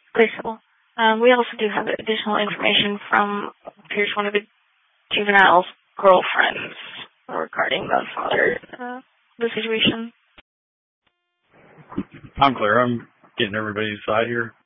Okay, so we also do have additional information from, appears one of the juvenile's girlfriends regarding the father, the situation. I'm clear. I'm getting everybody's side here.